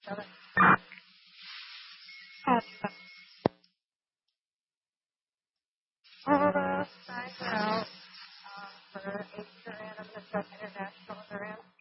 All the signs are out for 8th Duran of the Truck International Duran.